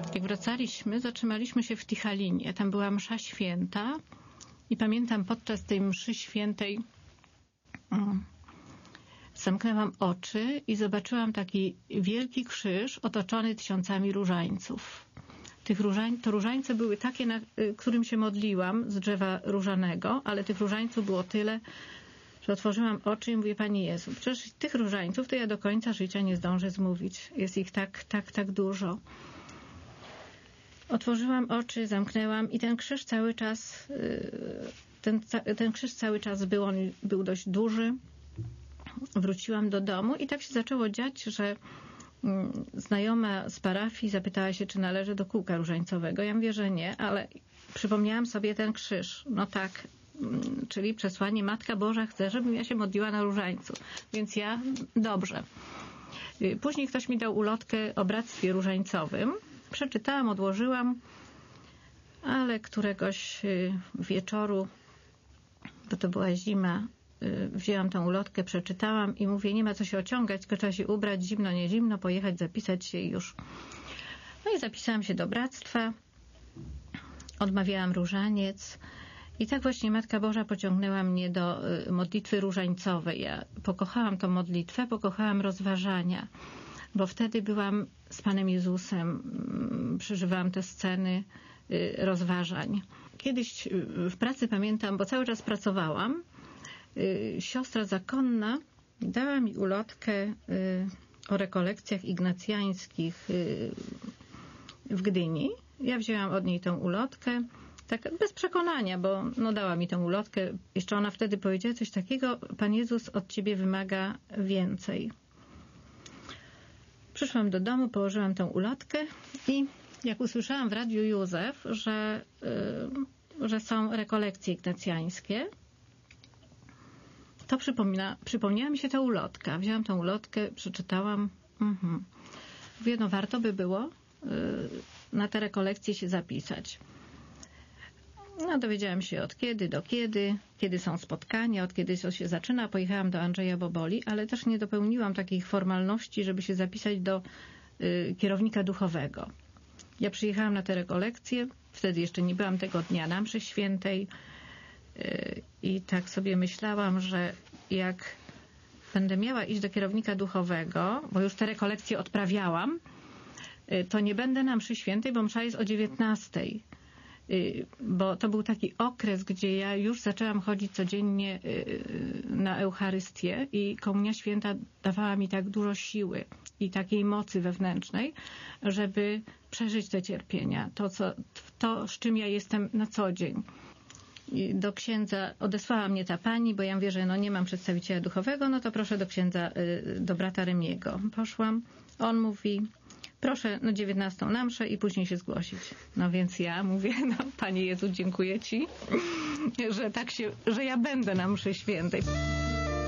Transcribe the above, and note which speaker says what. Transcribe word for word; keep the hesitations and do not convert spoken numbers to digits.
Speaker 1: Jak wracaliśmy, zatrzymaliśmy się w Tichalinie. Tam była msza święta i pamiętam, podczas tej mszy świętej um, zamknęłam oczy i zobaczyłam taki wielki krzyż otoczony tysiącami różańców. Tych różań, to różańce były takie, na którym się modliłam, z drzewa różanego, ale tych różańców było tyle, że otworzyłam oczy i mówię: Panie Jezu, przecież tych różańców to ja do końca życia nie zdążę zmówić. Jest ich tak, tak, tak dużo. Otworzyłam oczy, zamknęłam i ten krzyż cały czas, ten, ten krzyż cały czas był, on był dość duży. Wróciłam do domu i tak się zaczęło dziać, że znajoma z parafii zapytała się, czy należy do kółka różańcowego. Ja mówię, że nie, ale przypomniałam sobie ten krzyż. No tak, czyli przesłanie Matka Boża chce, żebym ja się modliła na różańcu. Więc ja, dobrze. Później ktoś mi dał ulotkę o bractwie różańcowym. Przeczytałam, odłożyłam, ale któregoś wieczoru, bo to była zima, wzięłam tą ulotkę, przeczytałam i mówię: nie ma co się ociągać, tylko trzeba się ubrać, zimno, nie zimno, pojechać, zapisać się i już. No i zapisałam się do bractwa, odmawiałam różaniec i tak właśnie Matka Boża pociągnęła mnie do modlitwy różańcowej. Ja pokochałam tą modlitwę, pokochałam rozważania, bo wtedy byłam z Panem Jezusem, przeżywałam te sceny rozważań. Kiedyś w pracy, pamiętam, bo cały czas pracowałam, siostra zakonna dała mi ulotkę o rekolekcjach ignacjańskich w Gdyni. Ja wzięłam od niej tę ulotkę, tak bez przekonania, bo no dała mi tę ulotkę. Jeszcze ona wtedy powiedziała coś takiego: Pan Jezus od ciebie wymaga więcej. Przyszłam do domu, położyłam tę ulotkę i jak usłyszałam w Radiu Józef, że, yy, że są rekolekcje ignacjańskie, to przypomina, przypomniała mi się ta ulotka. Wzięłam tę ulotkę, przeczytałam. Mhm. Mówię, no warto by było yy, na te rekolekcje się zapisać. No, dowiedziałam się od kiedy do kiedy, kiedy są spotkania, od kiedy to się zaczyna. Pojechałam do Andrzeja Boboli, ale też nie dopełniłam takich formalności, żeby się zapisać do y, kierownika duchowego. Ja przyjechałam na te rekolekcje, wtedy jeszcze nie byłam tego dnia na mszy świętej y, i tak sobie myślałam, że jak będę miała iść do kierownika duchowego, bo już te rekolekcje odprawiałam, y, to nie będę na mszy świętej, bo msza jest o dziewiętnastej. Bo to był taki okres, gdzie ja już zaczęłam chodzić codziennie na Eucharystię i Komunia Święta dawała mi tak dużo siły i takiej mocy wewnętrznej, żeby przeżyć te cierpienia, to, co, to z czym ja jestem na co dzień. I do księdza odesłała mnie ta pani, bo ja mówię, że no nie mam przedstawiciela duchowego, no to proszę do księdza, do brata Remiego. Poszłam, on mówi: proszę na dziewiętnastą na mszę i później się zgłosić. No więc ja mówię: no Panie Jezu, dziękuję Ci, że tak się, że ja będę na mszy świętej.